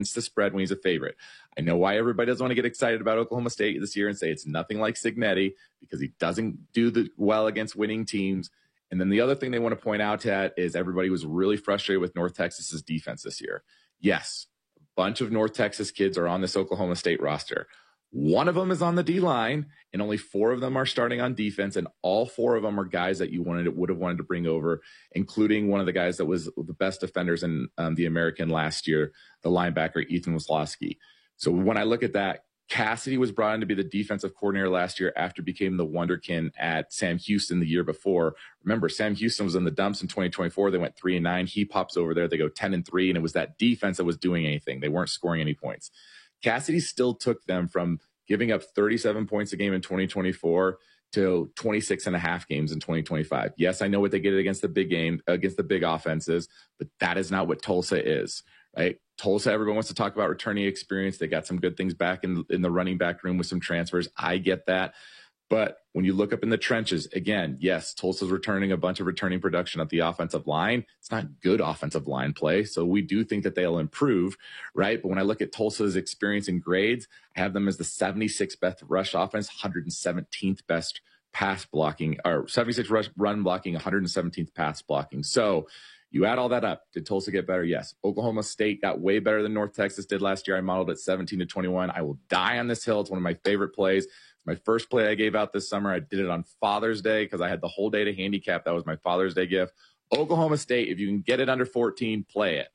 the spread when he's a favorite. I know why everybody doesn't want to get excited about Oklahoma State this year and say it's nothing like Cignetti because he doesn't do well against winning teams. And then the other thing they want to point out to is everybody was really frustrated with North Texas's defense this year. Yes, a bunch of North Texas kids are on this Oklahoma State roster. One of them is on the D-line, and only 4 of them are starting on defense, and all 4 of them are guys that you would have wanted to bring over, including one of the guys that was the best defenders in the American last year, the linebacker Ethan Wisłowski. So when I look at that, Cassidy was brought in to be the defensive coordinator last year after became the wonderkin at Sam Houston the year before. Remember, Sam Houston was in the dumps in 2024. They went 3-9. He pops over there. They go 10-3, and it was that defense that was doing anything. They weren't scoring any points. Cassidy still took them from giving up 37 points a game in 2024 to 26.5 games in 2025. Yes, I know what they get against the big game, against the big offenses, but that is not what Tulsa is, right? Tulsa, everyone wants to talk about returning experience. They got some good things back in the running back room with some transfers. I get that. But when you look up in the trenches, again, yes, Tulsa's returning a bunch of returning production at the offensive line. It's not good offensive line play, so we do think that they'll improve, right? But when I look at Tulsa's experience and grades, I have them as the 76th best rush offense, 117th best pass blocking, or 76th rush run blocking, 117th pass blocking. So you add all that up. Did Tulsa get better? Yes. Oklahoma State got way better than North Texas did last year. I modeled it 17-21. I will die on this hill. It's one of my favorite plays. My first play I gave out this summer, I did it on Father's Day because I had the whole day to handicap. That was my Father's Day gift. Oklahoma State, if you can get it under 14, play it.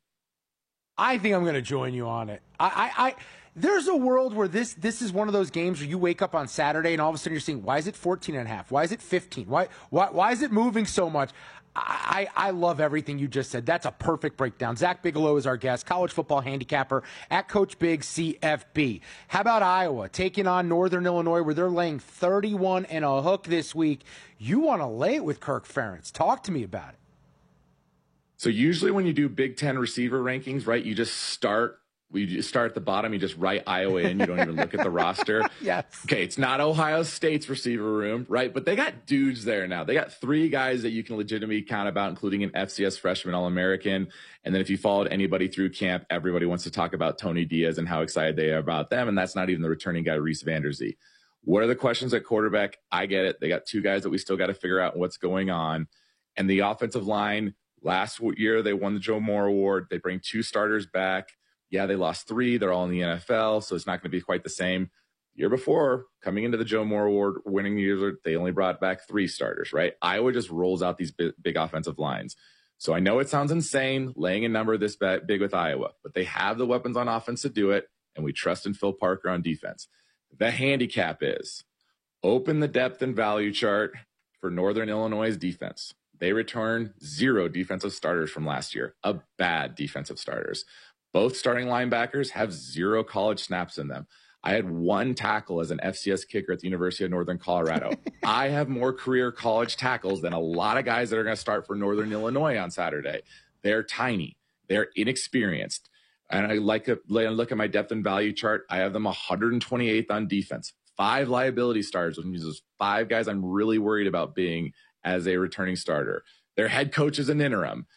I think I'm going to join you on it. There's a world where this is one of those games where you wake up on Saturday and all of a sudden you're seeing, why is it 14.5? Why is it 15? Why is it moving so much? I love everything you just said. That's a perfect breakdown. Zach Bigelow is our guest, college football handicapper at Coach Big CFB. How about Iowa taking on Northern Illinois where they're laying 31 and a hook this week? You want to lay it with Kirk Ferentz. Talk to me about it. So usually when you do Big Ten receiver rankings, right, you just start at the bottom. You just write Iowa in. You don't even look at the roster. Yes. Okay, it's not Ohio State's receiver room, right? But they got dudes there now. They got 3 guys that you can legitimately count about, including an FCS freshman All-American. And then if you followed anybody through camp, everybody wants to talk about Tony Diaz and how excited they are about them. And that's not even the returning guy, Reese Vanderzee. What are the questions at quarterback? I get it. They got 2 guys that we still got to figure out what's going on. And the offensive line, last year they won the Joe Moore Award. They bring 2 starters back. Yeah, they lost 3. They're all in the NFL, so it's not going to be quite the same. The year before, coming into the Joe Moore Award winning years, they only brought back 3 starters, right? Iowa just rolls out these big offensive lines. So I know it sounds insane laying a number this big with Iowa, but they have the weapons on offense to do it, and we trust in Phil Parker on defense. The handicap is open the depth and value chart for Northern Illinois' defense. They return 0 defensive starters from last year, a bad defensive starters. Both starting linebackers have 0 college snaps in them. I had 1 tackle as an FCS kicker at the University of Northern Colorado. I have more career college tackles than a lot of guys that are going to start for Northern Illinois on Saturday. They're tiny. They're inexperienced. And I look at my depth and value chart. I have them 128th on defense. 5 liability starters, which means there's 5 guys I'm really worried about being as a returning starter. Their head coach is an interim.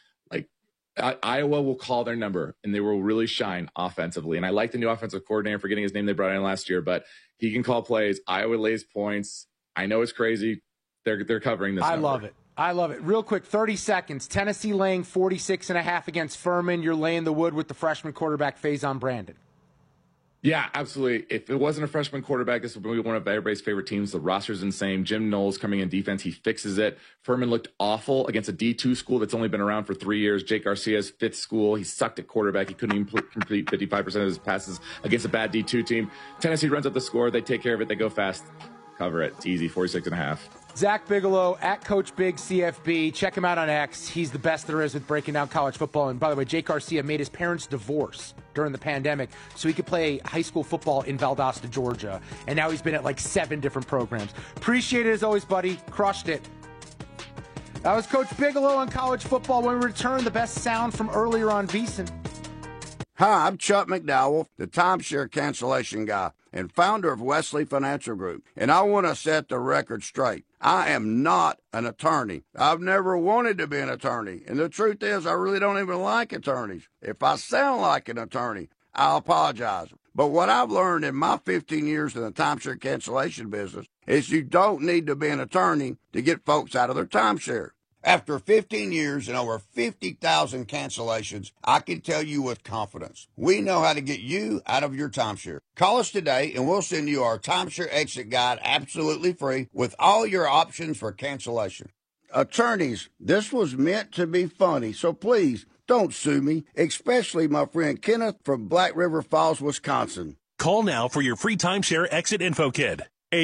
Iowa will call their number, and they will really shine offensively. And I like the new offensive coordinator, forgetting his name, they brought in last year, but he can call plays. Iowa lays points. I know it's crazy. They're covering this. I love it. I love it. Real quick, 30 seconds. Tennessee laying 46.5 against Furman. You're laying the wood with the freshman quarterback, Faison Brandon. Yeah, absolutely. If it wasn't a freshman quarterback, this would be one of everybody's favorite teams. The roster's insane. Jim Knowles coming in defense. He fixes it. Furman looked awful against a D2 school that's only been around for 3 years. Jake Garcia's 5th school. He sucked at quarterback. He couldn't even complete 55% of his passes against a bad D2 team. Tennessee runs up the score. They take care of it. They go fast. Cover it. It's easy. 46.5. Zach Bigelow at Coach Big CFB. Check him out on X. He's the best there is with breaking down college football. And by the way, Jake Garcia made his parents divorce during the pandemic so he could play high school football in Valdosta, Georgia. And now he's been at like 7 different programs. Appreciate it as always, buddy. Crushed it. That was Coach Bigelow on college football. When we return, the best sound from earlier on VSiN. Hi, I'm Chuck McDowell, the timeshare cancellation guy and founder of Wesley Financial Group, and I want to set the record straight. I am not an attorney. I've never wanted to be an attorney, and the truth is I really don't even like attorneys. If I sound like an attorney, I'll apologize. But what I've learned in my 15 years in the timeshare cancellation business is you don't need to be an attorney to get folks out of their timeshare. After 15 years and over 50,000 cancellations, I can tell you with confidence, we know how to get you out of your timeshare. Call us today and we'll send you our timeshare exit guide absolutely free with all your options for cancellation. Attorneys, this was meant to be funny, so please don't sue me, especially my friend Kenneth from Black River Falls, Wisconsin. Call now for your free timeshare exit info kit.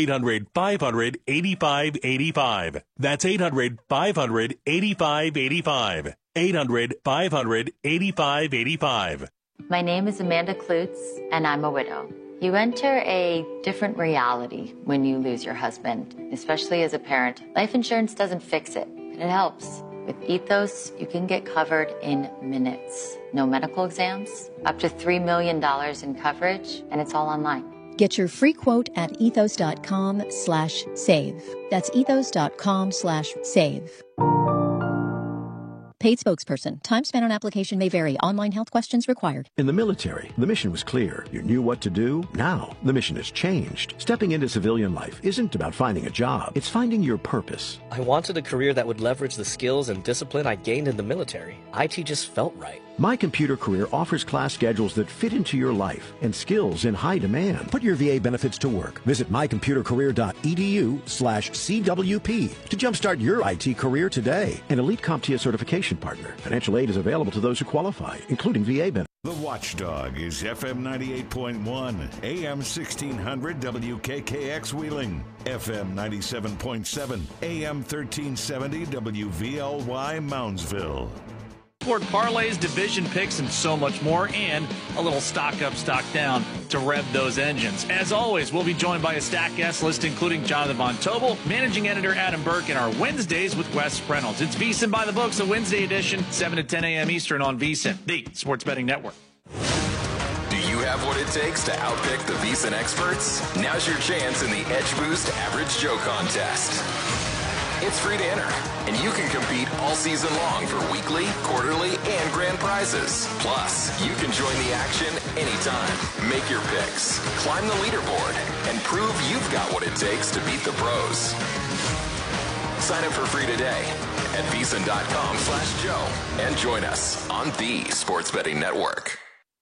800-500-8585. That's 800-500-8585. 800-500-8585. My name is Amanda Klutz, and I'm a widow. You enter a different reality when you lose your husband, especially as a parent. Life insurance doesn't fix it, but it helps. With Ethos, you can get covered in minutes. No medical exams, up to $3 million in coverage, and it's all online. Get your free quote at ethos.com/save. That's ethos.com/save. Paid spokesperson. Time spent on application may vary. Online health questions required. In the military, the mission was clear. You knew what to do. Now, the mission has changed. Stepping into civilian life isn't about finding a job. It's finding your purpose. I wanted a career that would leverage the skills and discipline I gained in the military. IT just felt right. My Computer Career offers class schedules that fit into your life and skills in high demand. Put your VA benefits to work. Visit mycomputercareer.edu/CWP to jumpstart your IT career today. An elite CompTIA certification partner. Financial aid is available to those who qualify, including VA benefits. The Watchdog is FM 98.1, AM 1600 WKKX Wheeling, FM 97.7, AM 1370 WVLY Moundsville. Sport parlays, division picks, and so much more, and a little stock up, stock down to rev those engines. As always, we'll be joined by a stacked guest list, including Jonathan Von Tobel, managing editor Adam Burke, and our Wednesdays with Wes Reynolds. It's VSiN by the Books, a Wednesday edition, 7 to 10 a.m. Eastern on VSiN, the Sports Betting Network. Do you have what it takes to outpick the VSiN experts? Now's your chance in the Edge Boost Average Joe contest. It's free to enter, and you can compete all season long for weekly, quarterly, and grand prizes. Plus, you can join the action anytime. Make your picks, climb the leaderboard, and prove you've got what it takes to beat the pros. Sign up for free today at VSiN.com/Joe and join us on the Sports Betting Network.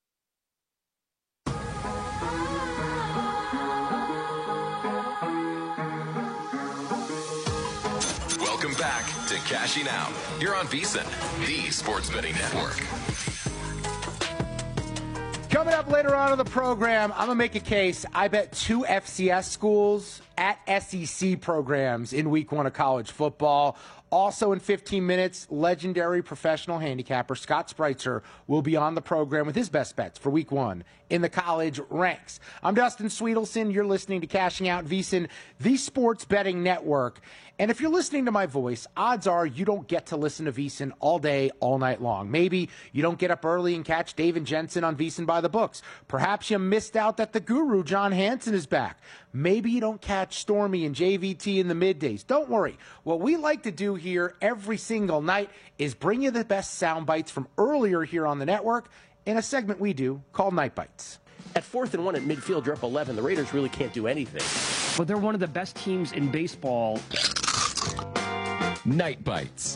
Welcome back to Cashing Out. You're on VSiN, the Sports Betting Network. Coming up later on in the program, I'm going to make a case. I bet 2 FCS schools at SEC programs in week 1 of college football. Also in 15 minutes, legendary professional handicapper Scott Spreitzer will be on the program with his best bets for week 1 in the college ranks. I'm Dustin Sweetelson. You're listening to Cashing Out VSiN, the Sports Betting Network. And if you're listening to my voice, odds are you don't get to listen to VSiN all day, all night long. Maybe you don't get up early and catch Dave and Jensen on VSiN by the Books. Perhaps you missed out that the guru, John Hansen, is back. Maybe you don't catch Stormy and JVT in the middays. Don't worry. What we like to do here every single night is bring you the best sound bites from earlier here on the network in a segment we do called Night Bites. At 4th and 1 at midfield, you're up 11. The Raiders really can't do anything. But they're one of the best teams in baseball. Night Bites.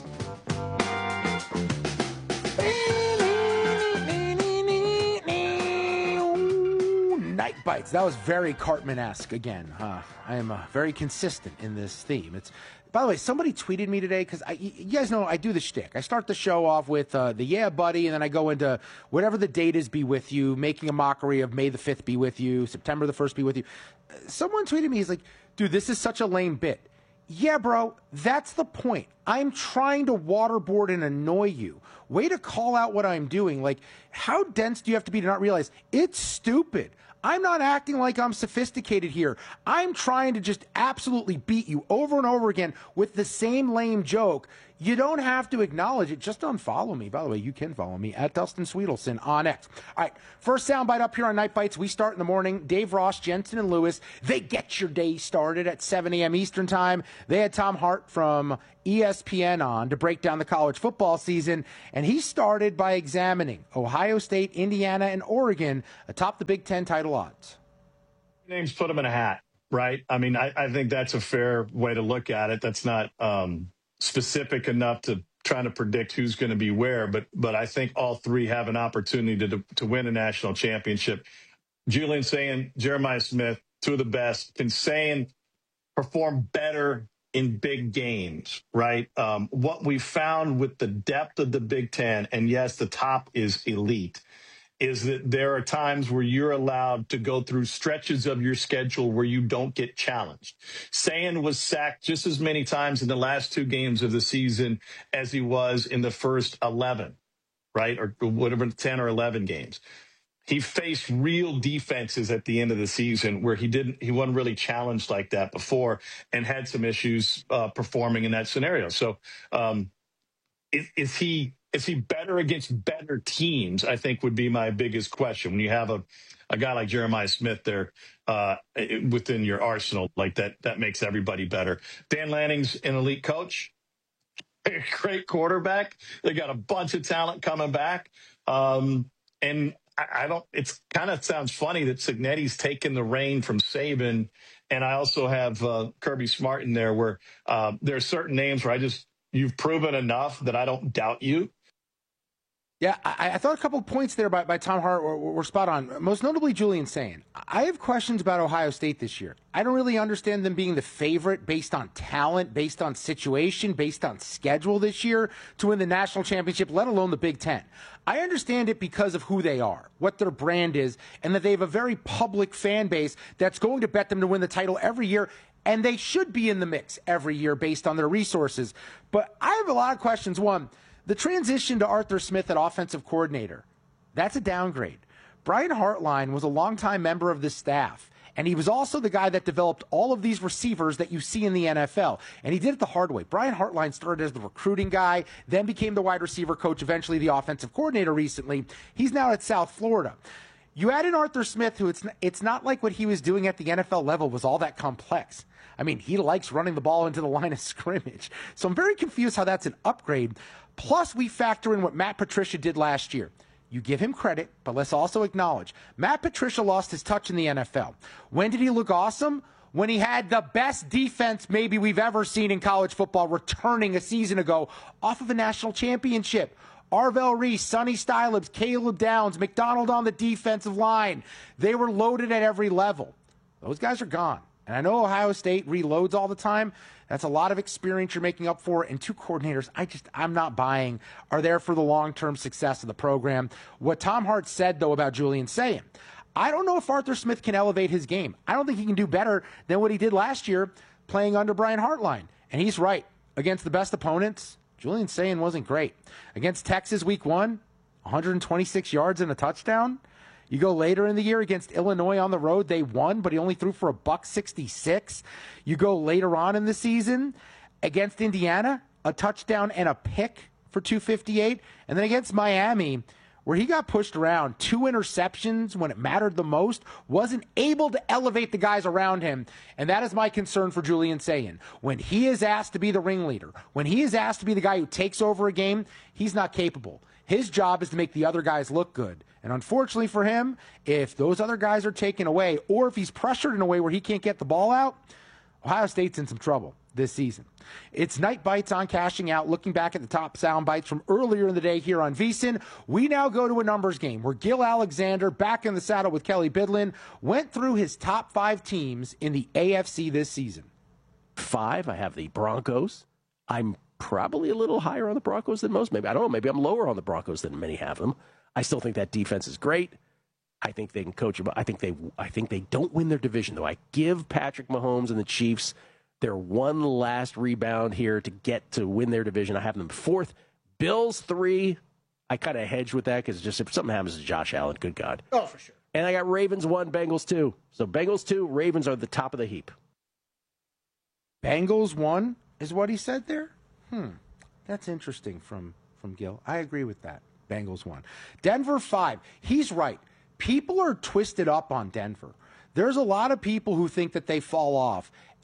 Night Bites. That was very Cartman-esque again. I am very consistent in this theme. It's. By the way, somebody tweeted me today because you guys know I do the shtick. I start the show off with the yeah, buddy, and then I go into whatever the date is, be with you, making a mockery of May the 5th be with you, September the 1st be with you. Someone tweeted me, he's like, dude, this is such a lame bit. Yeah, bro, that's the point. I'm trying to waterboard and annoy you. Way to call out what I'm doing. Like, how dense do you have to be to not realize it's stupid? I'm not acting like I'm sophisticated here. I'm trying to just absolutely beat you over and over again with the same lame joke. You don't have to acknowledge it. Just unfollow me. By the way, you can follow me at Dustin Sweetelson on X. All right, first soundbite up here on Night Bites. We start in the morning. Dave Ross, Jensen, and Lewis, they get your day started at 7 a.m. Eastern time. They had Tom Hart from ESPN ESPN on to break down the college football season, and he started by examining Ohio State, Indiana, and Oregon atop the Big Ten title odds. Names put them in a hat, right? I mean, I think that's a fair way to look at it. That's not specific enough to try to predict who's going to be where, but I think all three have an opportunity to win a national championship. Julian Sayin, Jeremiah Smith, two of the best. Can Sayin perform better in big games, right? What we found with the depth of the Big Ten, and yes, the top is elite, is that there are times where you're allowed to go through stretches of your schedule where you don't get challenged. Sayin was sacked just as many times in the last two games of the season as he was in the first 11, right? Or whatever, 10 or 11 games. He faced real defenses at the end of the season where he wasn't really challenged like that before and had some issues performing in that scenario. So is he better against better teams, I think would be my biggest question. When you have a guy like Jeremiah Smith there within your arsenal, like that makes everybody better. Dan Lanning's an elite coach, a great quarterback. They got a bunch of talent coming back. And it's kind of sounds funny that Cignetti's taken the reign from Saban. And I also have Kirby Smart in there where there are certain names where you've proven enough that I don't doubt you. Yeah, I thought a couple of points there by Tom Hart were spot on. Most notably, Julian Sayin. I have questions about Ohio State this year. I don't really understand them being the favorite based on talent, based on situation, based on schedule this year to win the national championship, let alone the Big Ten. I understand it because of who they are, what their brand is, and that they have a very public fan base that's going to bet them to win the title every year, and they should be in the mix every year based on their resources. But I have a lot of questions. One, the transition to Arthur Smith at offensive coordinator, that's a downgrade. Brian Hartline was a longtime member of the staff, and he was also the guy that developed all of these receivers that you see in the NFL, and he did it the hard way. Brian Hartline started as the recruiting guy, then became the wide receiver coach, eventually the offensive coordinator recently. He's now at South Florida. You add in Arthur Smith, who it's not like what he was doing at the NFL level was all that complex. I mean, he likes running the ball into the line of scrimmage. So I'm very confused how that's an upgrade. Plus, we factor in what Matt Patricia did last year. You give him credit, but let's also acknowledge Matt Patricia lost his touch in the NFL. When did he look awesome? When he had the best defense maybe we've ever seen in college football returning a season ago off of a national championship. Arvell Reese, Sonny Stylibs, Caleb Downs, McDonald on the defensive line. They were loaded at every level. Those guys are gone. And I know Ohio State reloads all the time. That's a lot of experience you're making up for. And two coordinators, I'm not buying, are there for the long-term success of the program. What Tom Hart said, though, about Julian Sayin, I don't know if Arthur Smith can elevate his game. I don't think he can do better than what he did last year playing under Brian Hartline. And he's right. Against the best opponents, Julian Sayin wasn't great. Against Texas week 1, 126 yards and a touchdown. You go later in the year against Illinois on the road, they won, but he only threw for $166. You go later on in the season against Indiana, a touchdown and a pick for $258. And then against Miami, where he got pushed around, 2 interceptions when it mattered the most, wasn't able to elevate the guys around him. And that is my concern for Julian Sayin. When he is asked to be the ringleader, when he is asked to be the guy who takes over a game, he's not capable. His job is to make the other guys look good. And unfortunately for him, if those other guys are taken away, or if he's pressured in a way where he can't get the ball out, Ohio State's in some trouble this season. It's Night Bites on Cashing Out, looking back at the top sound bites from earlier in the day here on VSiN. We now go to a numbers game where Gil Alexander, back in the saddle with Kelly Bidlin, went through his top 5 teams in the AFC this season. 5, I have the Broncos. I'm probably a little higher on the Broncos than most. Maybe, I don't know, maybe I'm lower on the Broncos than many have them. I still think that defense is great. I think they can coach. I think they don't win their division, though. I give Patrick Mahomes and the Chiefs their one last rebound here to get to win their division. I have them 4th. Bills 3. I kind of hedge with that because just if something happens to Josh Allen, good God. Oh, for sure. And I got Ravens 1, Bengals 2. So Bengals 2, Ravens are the top of the heap. Bengals 1 is what he said there? That's interesting from Gil. I agree with that. Bengals 1. Denver 5. He's right. People are twisted up on Denver. There's a lot of people who think that they fall off.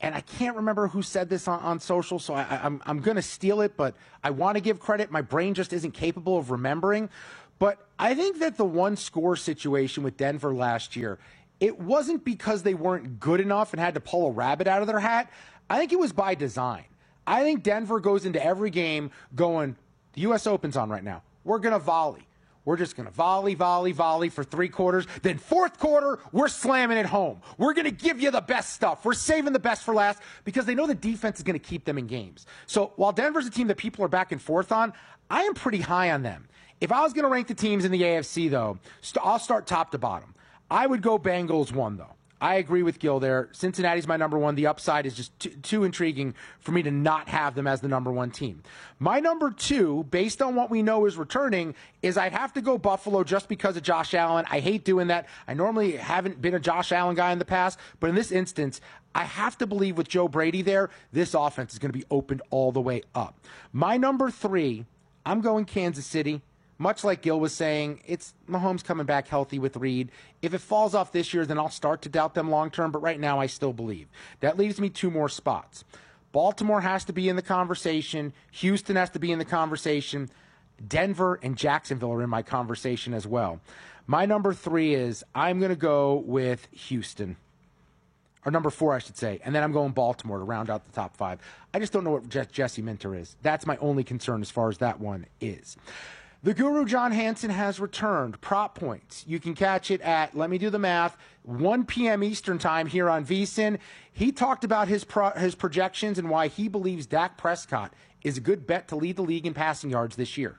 and I can't remember who said this on social, so I'm going to steal it, but I want to give credit. My brain just isn't capable of remembering. But I think that the one-score situation with Denver last year, it wasn't because they weren't good enough and had to pull a rabbit out of their hat. I think it was by design. I think Denver goes into every game going, the U.S. Open's on right now. We're going to volley. We're just going to volley for 3 quarters. Then 4th quarter, we're slamming it home. We're going to give you the best stuff. We're saving the best for last because they know the defense is going to keep them in games. So while Denver's a team that people are back and forth on, I am pretty high on them. If I was going to rank the teams in the AFC, though, I'll start top to bottom. I would go Bengals 1, though. I agree with Gil there. Cincinnati's my number 1. The upside is just too intriguing for me to not have them as the number 1 team. My number 2, based on what we know is returning, is I'd have to go Buffalo just because of Josh Allen. I hate doing that. I normally haven't been a Josh Allen guy in the past, but in this instance, I have to believe with Joe Brady there, this offense is going to be opened all the way up. My number 3, I'm going Kansas City. Much like Gil was saying, it's Mahomes coming back healthy with Reed. If it falls off this year, then I'll start to doubt them long term, but right now I still believe. That leaves me 2 more spots. Baltimore has to be in the conversation. Houston has to be in the conversation. Denver and Jacksonville are in my conversation as well. My number 3 is I'm going to go with Houston. Or number 4, I should say. And then I'm going Baltimore to round out the top 5. I just don't know what Jesse Minter is. That's my only concern as far as that one is. The Guru John Hansen has returned. Prop Points. You can catch it at, let me do the math, 1 p.m. Eastern time here on VSiN. He talked about his projections and why he believes Dak Prescott is a good bet to lead the league in passing yards this year.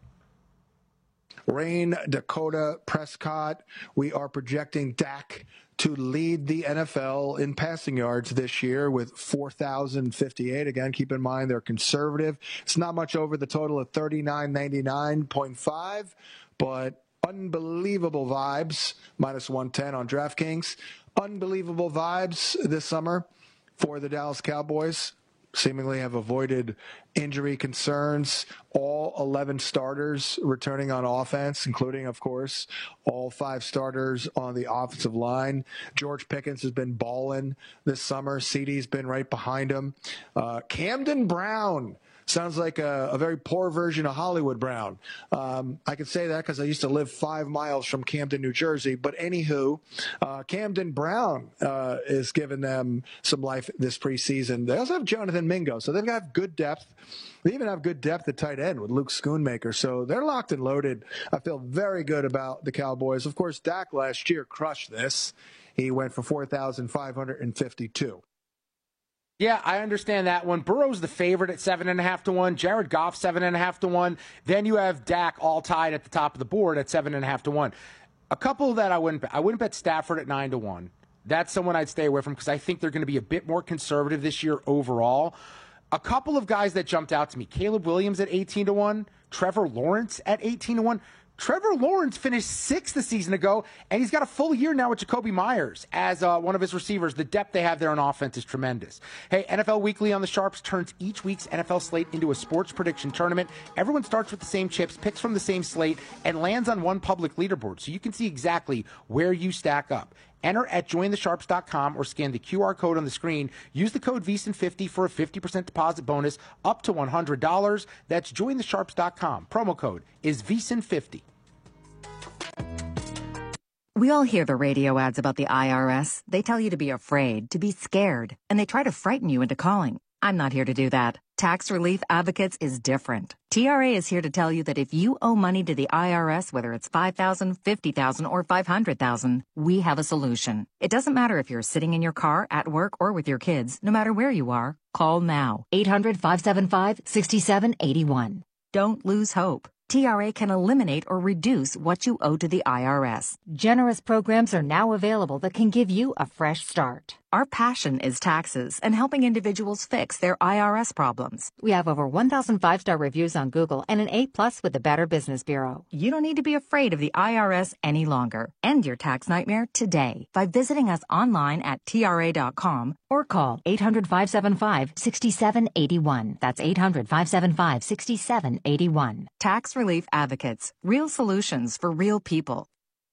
Rain, Dakota, Prescott. We are projecting Dak to lead the NFL in passing yards this year with 4,058. Again, keep in mind they're conservative. It's not much over the total of 3999.5, but unbelievable vibes, minus 110 on DraftKings. Unbelievable vibes this summer for the Dallas Cowboys. Seemingly have avoided injury concerns. All 11 starters returning on offense, including, of course, all 5 starters on the offensive line. George Pickens has been balling this summer. CeeDee's been right behind him. Camden Brown sounds like a very poor version of Hollywood Brown. I can say that because I used to live 5 miles from Camden, New Jersey. But anywho, Camden Brown is giving them some life this preseason. They also have Jonathan Mingo, so they've got good depth. They even have good depth at tight end with Luke Schoonmaker. So they're locked and loaded. I feel very good about the Cowboys. Of course, Dak last year crushed this. He went for 4,552. Yeah, I understand that one. Burrow's the favorite at 7.5 to 1. Jared Goff 7.5 to 1. Then you have Dak all tied at the top of the board at 7.5 to 1. A couple that I wouldn't bet Stafford at 9 to 1. That's someone I'd stay away from because I think they're going to be a bit more conservative this year overall. A couple of guys that jumped out to me: Caleb Williams at 18 to 1, Trevor Lawrence at 18 to 1. Trevor Lawrence finished 6th a season ago, and he's got a full year now with Jacoby Myers as one of his receivers. The depth they have there on offense is tremendous. Hey, NFL Weekly on the Sharps turns each week's NFL slate into a sports prediction tournament. Everyone starts with the same chips, picks from the same slate, and lands on one public leaderboard, so you can see exactly where you stack up. Enter at jointhesharps.com or scan the QR code on the screen. Use the code VSiN50 for a 50% deposit bonus up to $100. That's jointhesharps.com. Promo code is VSiN50. We all hear the radio ads about the IRS. They tell you to be afraid, to be scared, and they try to frighten you into calling. I'm not here to do that. Tax Relief Advocates is different. TRA is here to tell you that if you owe money to the IRS, whether it's $5,000, $50,000, or $500,000, we have a solution. It doesn't matter if you're sitting in your car, at work, or with your kids. No matter where you are, call now. 800-575-6781. Don't lose hope. TRA can eliminate or reduce what you owe to the IRS. Generous programs are now available that can give you a fresh start. Our passion is taxes and helping individuals fix their IRS problems. We have over 1,000 5-star reviews on Google and an A+ with the Better Business Bureau. You don't need to be afraid of the IRS any longer. End your tax nightmare today by visiting us online at TRA.com or call 800-575-6781. That's 800-575-6781. Tax Relief Advocates. Real solutions for real people.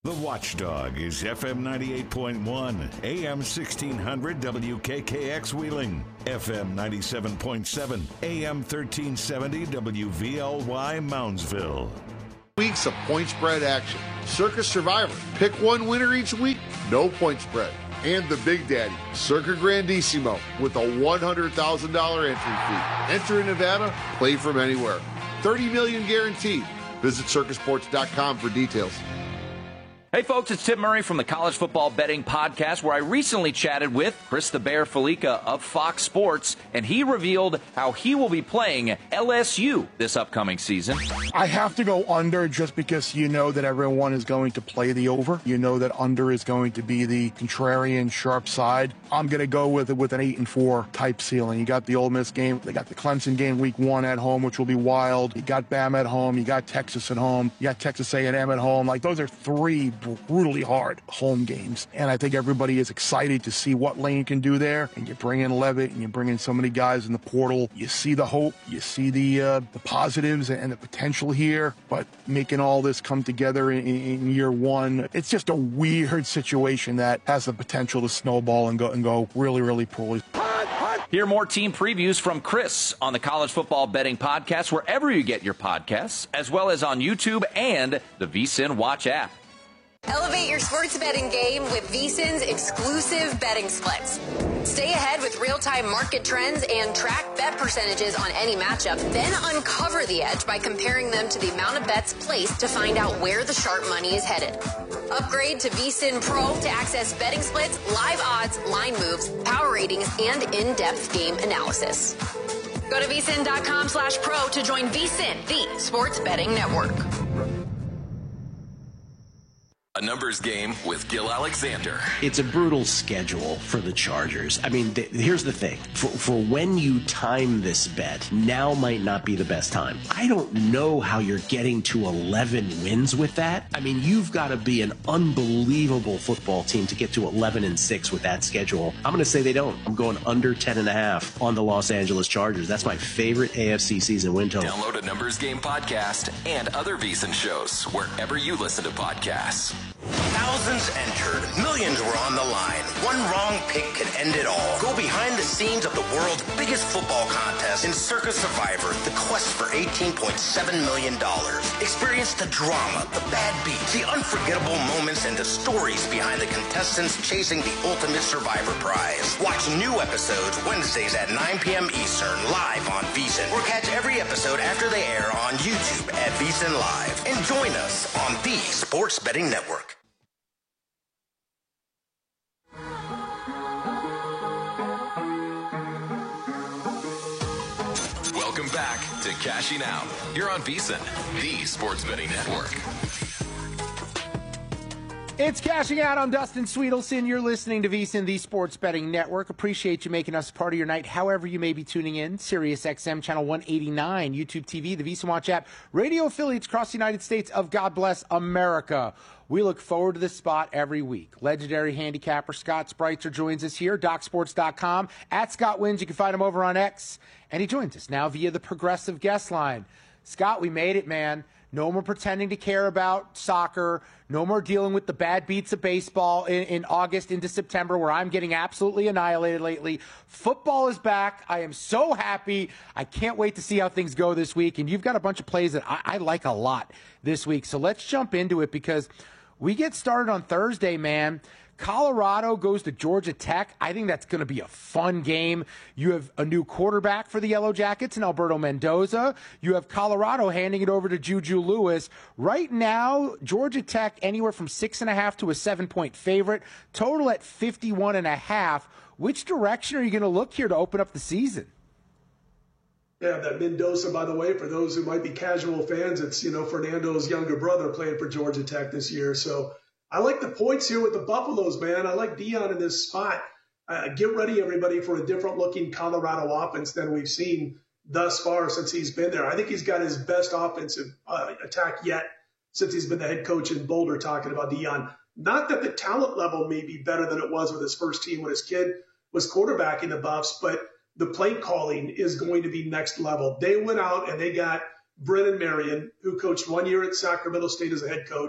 The Watchdog is FM 98.1, AM 1600 WKKX Wheeling, FM 97.7, AM 1370 WVLY Moundsville. Weeks of point spread action. Circus Survivor. Pick one winner each week, no point spread. And the Big Daddy, Circa Grandissimo, with a $100,000 entry fee. Enter in Nevada, play from anywhere. $30 million guaranteed. Visit circusports.com for details. Hey folks, it's Tim Murray from the College Football Betting Podcast, where I recently chatted with Chris the Bear Felica of Fox Sports, and he revealed how he will be playing LSU this upcoming season. I have to go under just because you know that everyone is going to play the over. You know that under is going to be the contrarian sharp side. I'm going to go with an 8-4 type ceiling. You got the Ole Miss game. They got the Clemson game week 1 at home, which will be wild. You got Bama at home. You got Texas at home. You got Texas A&M at home. Like, those are 3 brutally hard home games. And I think everybody is excited to see what Lane can do there. And you bring in Levitt and you bring in so many guys in the portal. You see the hope. You see the positives and the potential here. But making all this come together in year 1, it's just a weird situation that has the potential to snowball and go really, really poorly. Hear more team previews from Chris on the College Football Betting Podcast, wherever you get your podcasts, as well as on YouTube and the VSiN Watch app. Elevate your sports betting game with VSiN's exclusive betting splits. Stay ahead with real-time market trends and track bet percentages on any matchup. Then uncover the edge by comparing them to the amount of bets placed to find out where the sharp money is headed. Upgrade to VSiN Pro to access betting splits, live odds, line moves, power ratings, and in-depth game analysis. Go to vsin.com/pro to join VSiN, the sports betting network. A numbers game with Gil Alexander. It's a brutal schedule for the Chargers. I mean, here's the thing. For when you time this bet, now might not be the best time. I don't know how you're getting to 11 wins with that. I mean, you've got to be an unbelievable football team to get to 11-6 with that schedule. I'm going to say they don't. I'm going under 10.5 on the Los Angeles Chargers. That's my favorite AFC season win total. Download a Numbers Game podcast and other VSiN shows wherever you listen to podcasts. Thousands entered. Millions were on the line. One wrong pick could end it all. Go behind the scenes of the world's biggest football contest in Circa Survivor, the quest for $18.7 million. Experience the drama, the bad beats, the unforgettable moments, and the stories behind the contestants chasing the ultimate Survivor prize. Watch new episodes Wednesdays at 9 p.m. Eastern live on VSiN, or catch every episode after they air on YouTube at VSiN Live. And join us on the Sports Betting Network. Welcome back to Cashing Out. You're on VSiN, the sports betting network. It's Cashing Out. I'm Dustin Sweetelson. You're listening to VSiN, the Sports Betting Network. Appreciate you making us part of your night, however you may be tuning in. Sirius XM, Channel 189, YouTube TV, the VSiN Watch app, radio affiliates across the United States of God Bless America. We look forward to this spot every week. Legendary handicapper Scott Spreitzer joins us here, DocSports.com. At Scott Wins, you can find him over on X. And he joins us now via the Progressive Guest Line. Scott, we made it, man. No more pretending to care about soccer. No more dealing with the bad beats of baseball in August into September, where I'm getting absolutely annihilated lately. Football is back. I am so happy. I can't wait to see how things go this week. And you've got a bunch of plays that I like a lot this week. So let's jump into it, because we get started on Thursday, man. Colorado goes to Georgia Tech. I think that's going to be a fun game. You have a new quarterback for the Yellow Jackets in Alberto Mendoza. You have Colorado handing it over to Juju Lewis. Right now, Georgia Tech anywhere from 6.5 to a 7-point favorite. Total at 51.5. Which direction are you going to look here to open up the season? Yeah, that Mendoza, by the way, for those who might be casual fans, it's, Fernando's younger brother playing for Georgia Tech this year. So I like the points here with the Buffaloes, man. I like Deion in this spot. Get ready, everybody, for a different-looking Colorado offense than we've seen thus far since he's been there. I think he's got his best offensive attack yet since he's been the head coach in Boulder, talking about Deion. Not that the talent level may be better than it was with his first team when his kid was quarterbacking the Buffs, but the play calling is going to be next level. They went out and they got Brennan Marion, who coached 1 year at Sacramento State as a head coach.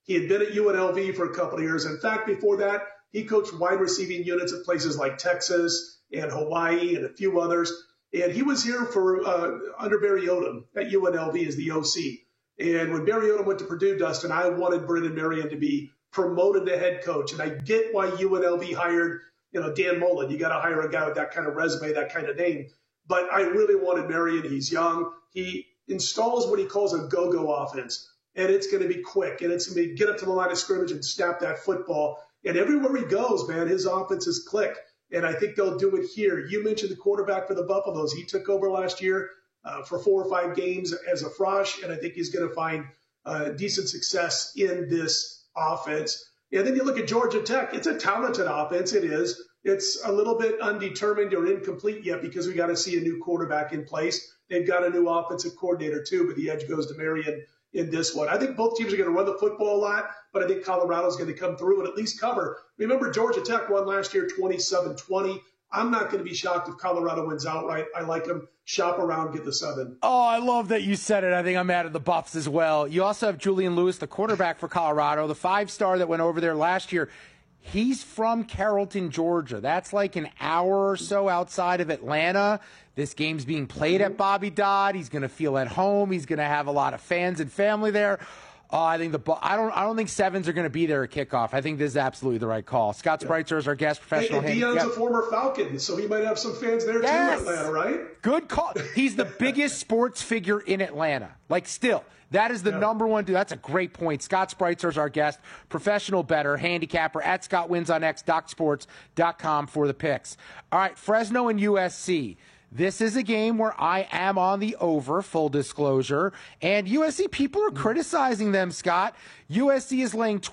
He had been at UNLV for a couple of years. In fact, before that, he coached wide receiving units at places like Texas and Hawaii and a few others. And he was here for under Barry Odom at UNLV as the OC. And when Barry Odom went to Purdue, Dustin, I wanted Brennan Marion to be promoted to head coach. And I get why UNLV hired, Dan Mullen. You got to hire a guy with that kind of resume, that kind of name. But I really wanted Marion. He's young. He installs what he calls a go-go offense. And it's going to be quick. And it's going to be get up to the line of scrimmage and snap that football. And everywhere he goes, man, his offenses click. And I think they'll do it here. You mentioned the quarterback for the Buffaloes. He took over last year for 4 or 5 games as a Frosh, and I think he's going to find decent success in this offense. And then you look at Georgia Tech. It's a talented offense. It is. It's a little bit undetermined or incomplete yet because we got to see a new quarterback in place. They've got a new offensive coordinator, too, but the edge goes to Marion in this one. I think both teams are going to run the football a lot, but I think Colorado's going to come through and at least cover. Remember, Georgia Tech won last year 27-20. I'm not going to be shocked if Colorado wins outright. I like them. Shop around, get the 7. Oh, I love that you said it. I think I'm mad at the Buffs as well. You also have Julian Lewis, the quarterback for Colorado, the 5-star that went over there last year. He's from Carrollton, Georgia. That's like an hour or so outside of Atlanta. This game's being played at Bobby Dodd. He's going to feel at home. He's going to have a lot of fans and family there. I think I don't think 7s are going to be there at kickoff. I think this is absolutely the right call. Scott Spreitzer is our guest professional. Hey, Deion's a former Falcon, so he might have some fans there too in Atlanta, right? Good call. He's the biggest sports figure in Atlanta. Like, still, that is the number one dude. That's a great point. Scott Spreitzer is our guest, professional bettor, handicapper at Scott Wins on X, DocSports.com for the picks. All right, Fresno and USC. This is a game where I am on the over, full disclosure. And USC, people are criticizing them, Scott. USC is laying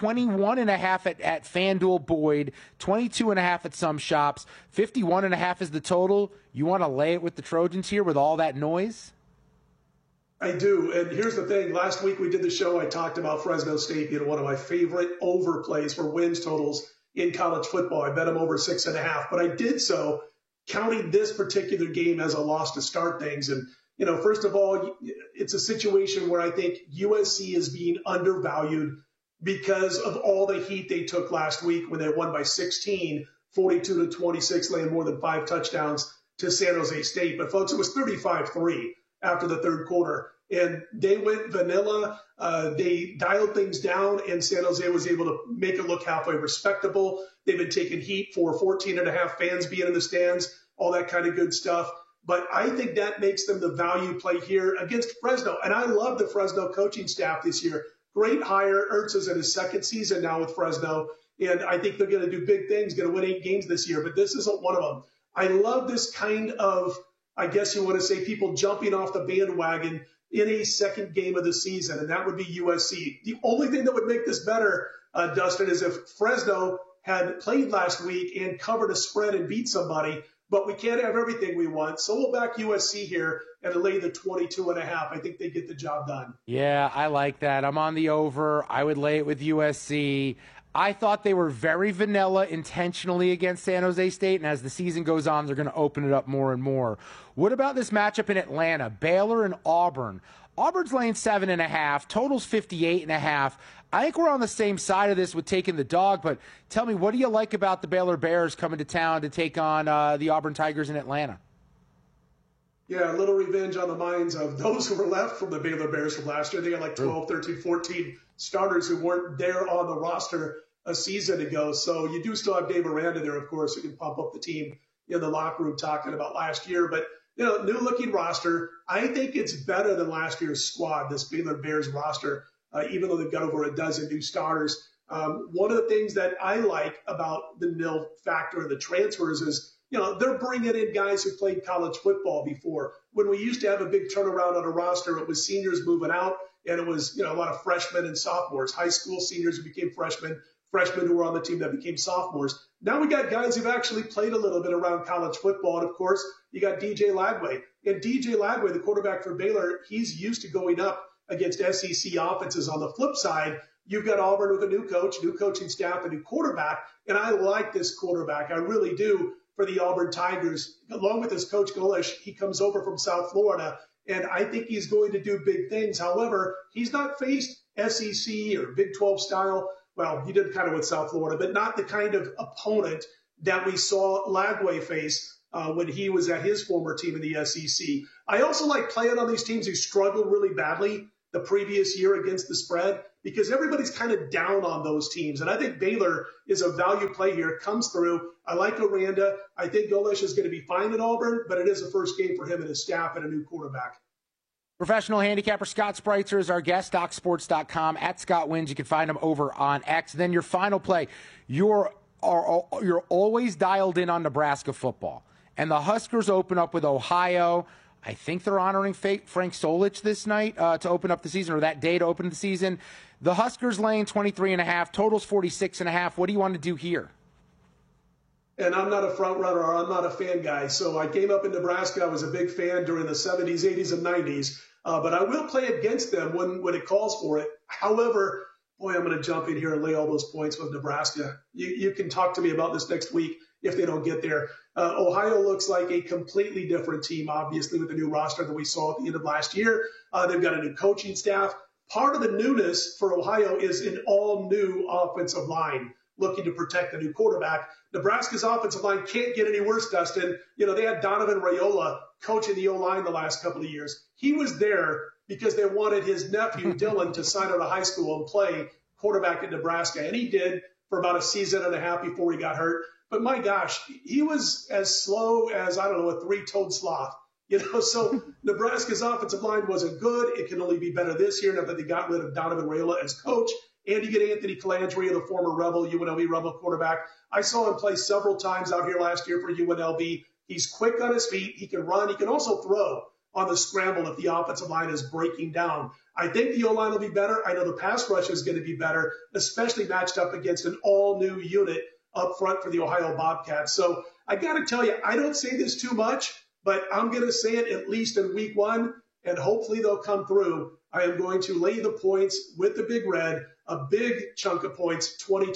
21.5 at FanDuel Boyd, 22.5 at some shops, 51.5 is the total. You want to lay it with the Trojans here with all that noise? I do. And here's the thing. Last week we did the show. I talked about Fresno State being one of my favorite overplays for wins totals in college football. I bet them over 6.5. But I did so counting this particular game as a loss to start things. And, first of all, it's a situation where I think USC is being undervalued because of all the heat they took last week when they won by 16, 42-26, laying more than 5 touchdowns to San Jose State. But, folks, it was 35-3 after the third quarter. And they went vanilla. They dialed things down, and San Jose was able to make it look halfway respectable. They've been taking heat for 14.5 fans being in the stands, all that kind of good stuff. But I think that makes them the value play here against Fresno. And I love the Fresno coaching staff this year. Great hire. Ertz is in his second season now with Fresno. And I think they're going to do big things, going to win 8 games this year. But this isn't one of them. I love this kind of, I guess you want to say, people jumping off the bandwagon in a second game of the season, and that would be USC. The only thing that would make this better, Dustin, is if Fresno had played last week and covered a spread and beat somebody, but we can't have everything we want. So we'll back USC here and lay the 22.5. I think they get the job done. Yeah, I like that. I'm on the over. I would lay it with USC. I thought they were very vanilla intentionally against San Jose State, and as the season goes on, they're going to open it up more and more. What about this matchup in Atlanta, Baylor and Auburn? Auburn's laying 7.5, total's 58.5. I think we're on the same side of this with taking the dog, but tell me, what do you like about the Baylor Bears coming to town to take on the Auburn Tigers in Atlanta? Yeah, a little revenge on the minds of those who were left from the Baylor Bears from last year. They had like 12, 13, 14 starters who weren't there on the roster a season ago. So you do still have Dave Aranda there, of course, who can pump up the team in the locker room talking about last year. But, new looking roster. I think it's better than last year's squad, this Baylor Bears roster, even though they've got over a dozen new starters. One of the things that I like about the nil factor of the transfers is, they're bringing in guys who played college football before. When we used to have a big turnaround on a roster, it was seniors moving out, and it was, a lot of freshmen and sophomores, high school seniors who became freshmen who were on the team that became sophomores. Now we got guys who've actually played a little bit around college football. And, of course, you got DJ Lagway. And DJ Lagway, the quarterback for Baylor, he's used to going up against SEC offenses. On the flip side, you've got Auburn with a new coach, new coaching staff, a new quarterback. And I like this quarterback. I really do. For the Auburn Tigers, along with his coach Golish, he comes over from South Florida, and I think he's going to do big things. However, he's not faced SEC or Big 12 style. Well, he did kind of with South Florida, but not the kind of opponent that we saw Lagway face when he was at his former team in the SEC. I also like playing on these teams who struggled really badly the previous year against the spread, because everybody's kind of down on those teams. And I think Baylor is a value play here, comes through. I like Aranda. I think Golesh is going to be fine at Auburn, but it is the first game for him and his staff and a new quarterback. Professional handicapper Scott Spreitzer is our guest, DocSports.com. At Scott Wins, you can find him over on X. Then your final play, you're always dialed in on Nebraska football. And the Huskers open up with Ohio. I think they're honoring Frank Solich this night to open up the season, or that day to open the season. The Huskers laying 23.5, totals 46.5. What do you want to do here? And I'm not a front runner, or I'm not a fan guy. So I came up in Nebraska. I was a big fan during the 70s, 80s, and 90s. But I will play against them when it calls for it. However, boy, I'm going to jump in here and lay all those points with Nebraska. You can talk to me about this next week if they don't get there. Ohio looks like a completely different team, obviously, with the new roster that we saw at the end of last year. They've got a new coaching staff. Part of the newness for Ohio is an all-new offensive line looking to protect the new quarterback. Nebraska's offensive line can't get any worse, Dustin. They had Donovan Raiola coaching the O-line the last couple of years. He was there because they wanted his nephew, Dylan, to sign out of high school and play quarterback at Nebraska. And he did for about a season and a half before he got hurt. But my gosh, he was as slow as, a three-toed sloth. So Nebraska's offensive line wasn't good. It can only be better this year now that they got rid of Donovan Raiola as coach. And you get Anthony Calandria, the former Rebel, UNLV Rebel quarterback. I saw him play several times out here last year for UNLV. He's quick on his feet. He can run. He can also throw on the scramble if the offensive line is breaking down. I think the O-line will be better. I know the pass rush is going to be better, especially matched up against an all-new unit up front for the Ohio Bobcats. So I got to tell you, I don't say this too much, but I'm going to say it at least in week one, and hopefully they'll come through. I am going to lay the points with the Big Red, a big chunk of points,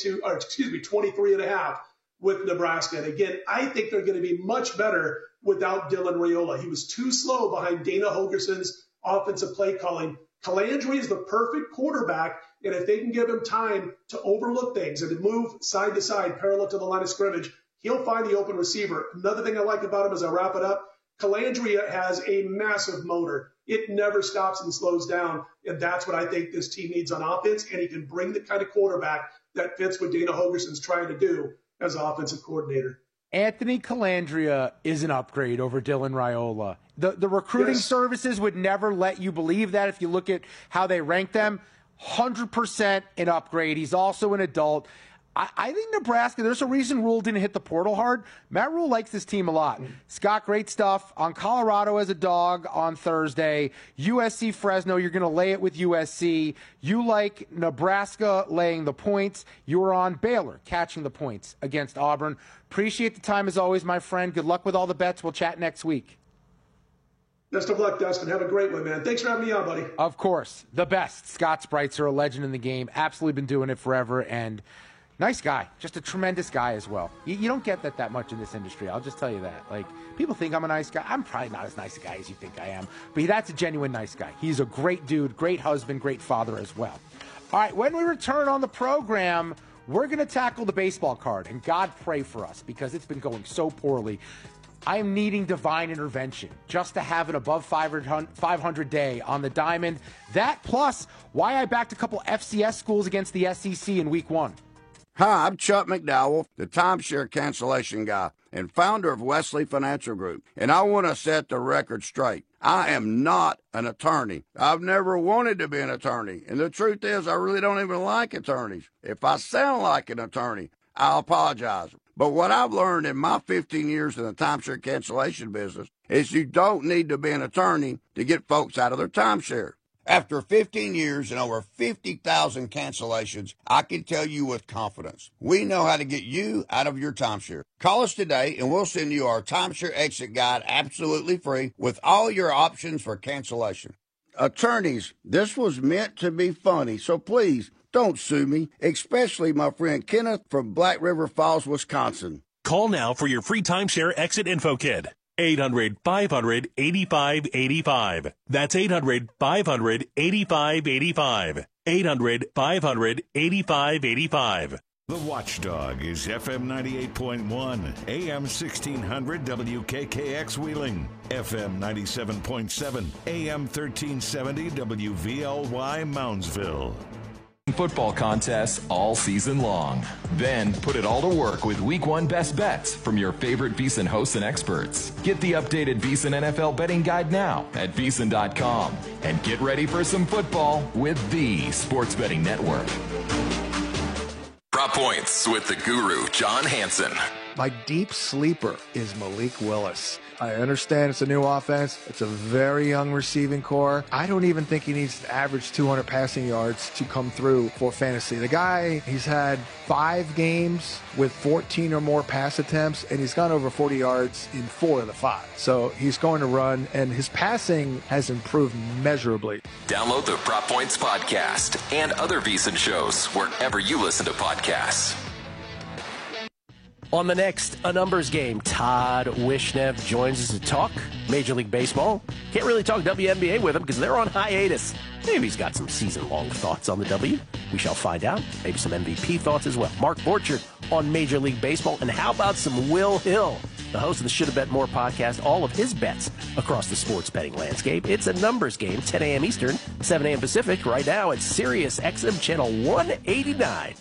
23.5 with Nebraska. And again, I think they're going to be much better without Dylan Raiola. He was too slow behind Dana Holgerson's offensive play calling. Calandria is the perfect quarterback, and if they can give him time to overlook things and to move side to side, parallel to the line of scrimmage, he'll find the open receiver. Another thing I like about him as I wrap it up, Calandria has a massive motor. It never stops and slows down, and that's what I think this team needs on offense, and he can bring the kind of quarterback that fits what Dana Holgerson's trying to do as offensive coordinator. Anthony Calandria is an upgrade over Dylan Raiola. The recruiting services would never let you believe that if you look at how they rank them. 100% an upgrade. He's also an adult. I think Nebraska, there's a reason Rule didn't hit the portal hard. Matt Rule likes this team a lot. Scott, great stuff. On Colorado as a dog on Thursday. USC Fresno, you're going to lay it with USC. You like Nebraska laying the points. You were on Baylor catching the points against Auburn. Appreciate the time as always, my friend. Good luck with all the bets. We'll chat next week. Best of luck, Dustin. Have a great one, man. Thanks for having me on, buddy. Of course. The best. Scott Spreitzer, a legend in the game. Absolutely been doing it forever. And nice guy. Just a tremendous guy as well. You don't get that much in this industry. I'll just tell you that. Like, people think I'm a nice guy. I'm probably not as nice a guy as you think I am. But that's a genuine nice guy. He's a great dude, great husband, great father as well. All right, when we return on the program, we're going to tackle the baseball card. And God pray for us because it's been going so poorly. I am needing divine intervention just to have an above 500 day on the diamond. That plus why I backed a couple FCS schools against the SEC in week one. Hi, I'm Chuck McDowell, the timeshare cancellation guy and founder of Wesley Financial Group. And I want to set the record straight. I am not an attorney. I've never wanted to be an attorney. And the truth is, I really don't even like attorneys. If I sound like an attorney, I'll apologize. But what I've learned in my 15 years in the timeshare cancellation business is you don't need to be an attorney to get folks out of their timeshare. After 15 years and over 50,000 cancellations, I can tell you with confidence, we know how to get you out of your timeshare. Call us today and we'll send you our timeshare exit guide absolutely free with all your options for cancellation. Attorneys, this was meant to be funny, so please don't sue me, especially my friend Kenneth from Black River Falls, Wisconsin. Call now for your free timeshare exit info kit. 800-500-8585. That's 800-500-8585. 800-500-8585. The Watchdog is FM 98.1, AM 1600 WKKX Wheeling, FM 97.7, AM 1370 WVLY Moundsville. Football contests all season long. Then put it all to work with Week 1 best bets from your favorite VEASAN hosts and experts. Get the updated VEASAN NFL betting guide now at VEASAN.com and get ready for some football with the Sports Betting Network. Prop Points with the guru, John Hansen. My deep sleeper is Malik Willis. I understand it's a new offense. It's a very young receiving core. I don't even think he needs to average 200 passing yards to come through for fantasy. The guy, he's had 5 games with 14 or more pass attempts, and he's gone over 40 yards in 4 of the 5. So he's going to run, and his passing has improved measurably. Download the Prop Points podcast and other VEASAN shows wherever you listen to podcasts. On the next A Numbers Game, Todd Wishnev joins us to talk Major League Baseball. Can't really talk WNBA with him because they're on hiatus. Maybe he's got some season-long thoughts on the W. We shall find out. Maybe some MVP thoughts as well. Mark Borchard on Major League Baseball. And how about some Will Hill, the host of the Shoulda Bet More podcast, all of his bets across the sports betting landscape. It's A Numbers Game, 10 a.m. Eastern, 7 a.m. Pacific, right now at Sirius XM Channel 189.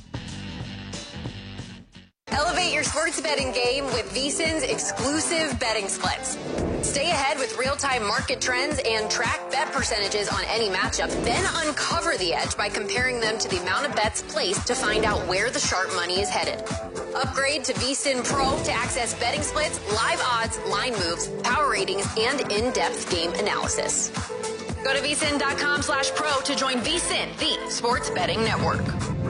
Elevate your sports betting game with VEASAN's exclusive betting splits. Stay ahead with real-time market trends and track bet percentages on any matchup. Then uncover the edge by comparing them to the amount of bets placed to find out where the sharp money is headed. Upgrade to VEASAN Pro to access betting splits, live odds, line moves, power ratings, and in-depth game analysis. Go to VEASAN.com/pro to join VEASAN, the sports betting network.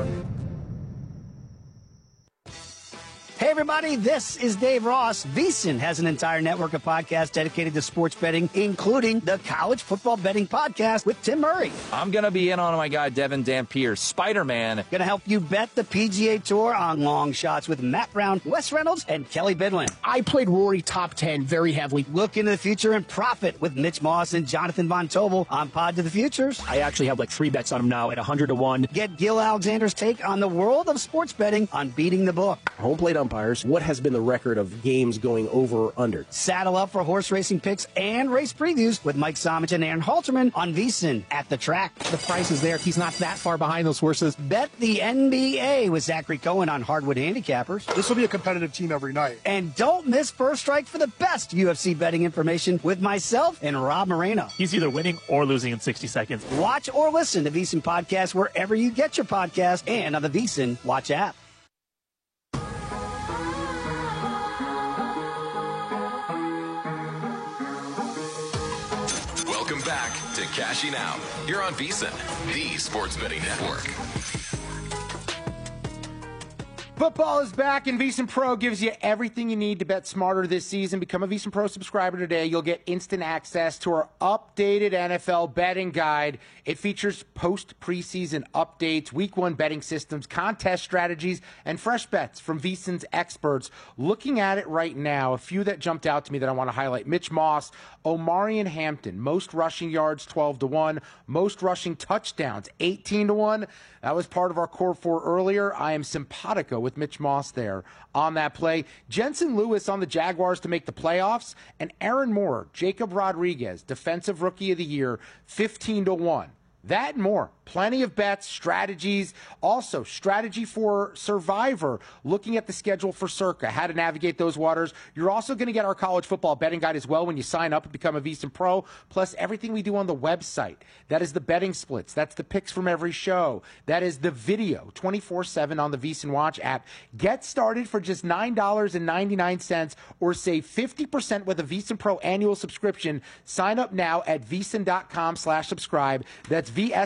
Hey, everybody, this is Dave Ross. VEASAN has an entire network of podcasts dedicated to sports betting, including the College Football Betting Podcast with Tim Murray. I'm going to be in on my guy, Devin Dampier, Spider-Man. Going to help you bet the PGA Tour on long shots with Matt Brown, Wes Reynolds, and Kelly Bidlin. I played Rory top 10 very heavily. Look into the future and profit with Mitch Moss and Jonathan Von Tobel on Pod to the Futures. I actually have like 3 bets on him now at 100-1. Get Gil Alexander's take on the world of sports betting on Beating the Book. Home plate umpires. What has been the record of games going over or under? Saddle up for horse racing picks and race previews with Mike Somich and Aaron Halterman on VEASAN at the track. The price is there. He's not that far behind those horses. Bet the NBA with Zachary Cohen on Hardwood Handicappers. This will be a competitive team every night. And don't miss First Strike for the best UFC betting information with myself and Rob Moreno. He's either winning or losing in 60 seconds. Watch or listen to VEASAN Podcast wherever you get your podcast and on the VEASAN Watch app. Welcome back to Cashing Out here on VEASAN, the sports betting network. Football is back, and VEASAN Pro gives you everything you need to bet smarter this season. Become a VEASAN Pro subscriber today. You'll get instant access to our updated NFL betting guide. It features post-preseason updates, Week 1 betting systems, contest strategies, and fresh bets from VEASAN's experts. Looking at it right now, a few that jumped out to me that I want to highlight. Mitch Moss, Omarion Hampton, most rushing yards, 12-1, most rushing touchdowns, 18-1. That was part of our Core 4 earlier. I am simpatico with Mitch Moss there on that play. Jensen Lewis on the Jaguars to make the playoffs. And Aaron Moore, Jacob Rodriguez, Defensive Rookie of the Year, 15-1. That and more. Plenty of bets, strategies. Also, strategy for Survivor, looking at the schedule for Circa, how to navigate those waters. You're also going to get our college football betting guide as well when you sign up and become a VEASAN Pro, plus everything we do on the website. That is the betting splits. That's the picks from every show. That is the video 24/7 on the VEASAN Watch app. Get started for just $9.99 or save 50% with a VEASAN Pro annual subscription. Sign up now at VEASAN.com/subscribe. That's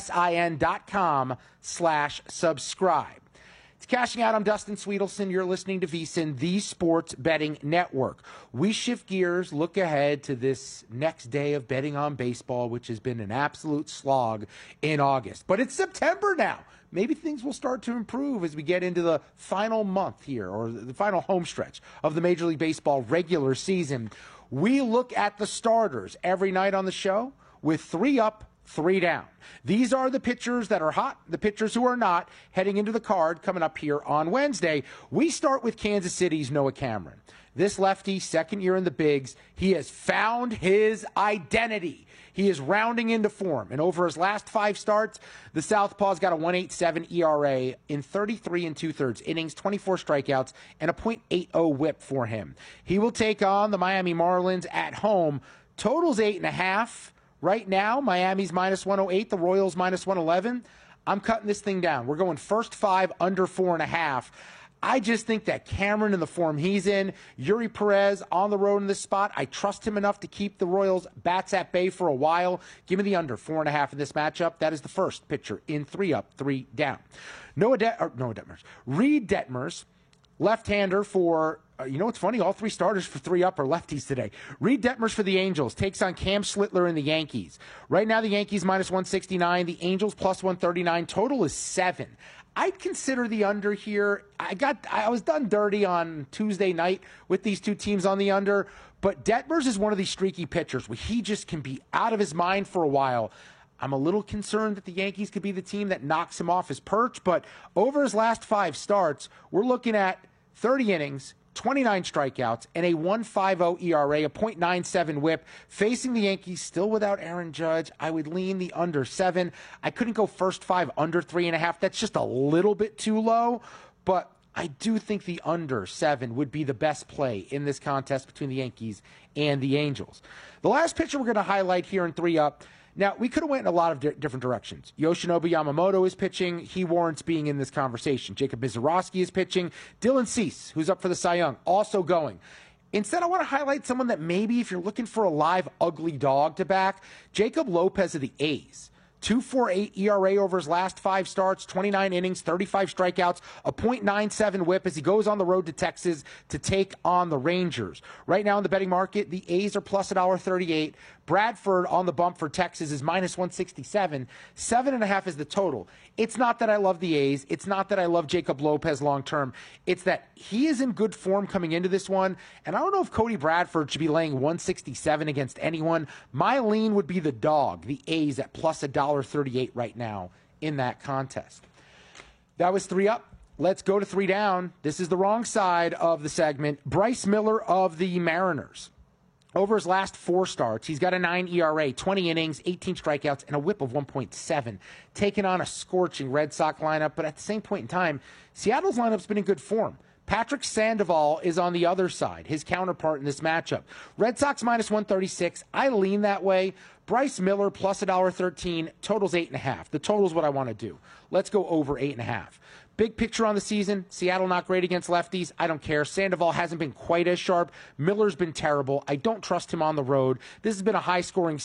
VSIN.com/subscribe. It's Cashing Out. I'm Dustin Sweetelson. You're listening to VEASAN, the sports betting network. We shift gears, look ahead to this next day of betting on baseball, which has been an absolute slog in August. But it's September now. maybe things will start to improve as we get into the final month here, or the final home stretch of the Major League Baseball regular season. We look at the starters every night on the show with 3 up, 3 down. These are the pitchers that are hot, the pitchers who are not, heading into the card coming up here on Wednesday. We start with Kansas City's Noah Cameron. This lefty, second year in the bigs, he has found his identity. He is rounding into form. And over his last 5 starts, the Southpaw's got a 1.87 ERA in 33 2/3 innings, 24 strikeouts, and a .80 whip for him. He will take on the Miami Marlins at home. Total's 8.5. Right now, Miami's -108, the Royals -111. I'm cutting this thing down. We're going first 5 under 4.5. I just think that Cameron in the form he's in, Yuri Perez on the road in this spot, I trust him enough to keep the Royals bats at bay for a while. Give me the under 4.5 in this matchup. That is the first pitcher in 3 up, 3 down. Reed Detmers, left-hander for, you know what's funny? All 3 starters for 3 up are lefties today. Reed Detmers for the Angels takes on Cam Schlittler and the Yankees. Right now the Yankees -169, the Angels +139. Total is 7. I'd consider the under here. I was done dirty on Tuesday night with these 2 teams on the under, but Detmers is one of these streaky pitchers where he just can be out of his mind for a while. I'm a little concerned that the Yankees could be the team that knocks him off his perch, but over his last 5 starts, we're looking at 30 innings, 29 strikeouts, and a 1.50 ERA, a .97 whip. Facing the Yankees, still without Aaron Judge, I would lean the under 7. I couldn't go first 5 under 3.5. That's just a little bit too low, but I do think the under 7 would be the best play in this contest between the Yankees and the Angels. The last pitcher we're going to highlight here in 3 up. Now, we could have went in a lot of different directions. Yoshinobu Yamamoto is pitching. He warrants being in this conversation. Jacob Mizorowski is pitching. Dylan Cease, who's up for the Cy Young, also going. Instead, I want to highlight someone that maybe if you're looking for a live ugly dog to back, Jacob Lopez of the A's. 2.48 ERA over his last 5 starts, 29 innings, 35 strikeouts, a .97 whip as he goes on the road to Texas to take on the Rangers. Right now in the betting market, the A's are plus $1.38. Bradford on the bump for Texas is -167. 7.5 is the total. It's not that I love the A's. It's not that I love Jacob Lopez long term. It's that he is in good form coming into this one. And I don't know if Cody Bradford should be laying 167 against anyone. My lean would be the dog, the A's at plus $1.38 right now in that contest. That was 3 up. Let's go to 3 down. This is the wrong side of the segment. Bryce Miller of the Mariners. Over his last 4 starts, he's got a 9 ERA, 20 innings, 18 strikeouts, and a whip of 1.7. Taking on a scorching Red Sox lineup, but at the same point in time, Seattle's lineup's been in good form. Patrick Sandoval is on the other side, his counterpart in this matchup. Red Sox -136. I lean that way. Bryce Miller plus $1.13. Total's 8.5. The total's what I want to do. Let's go over 8.5. Big picture on the season, Seattle not great against lefties. I don't care. Sandoval hasn't been quite as sharp. Miller's been terrible. I don't trust him on the road. This has been a high-scoring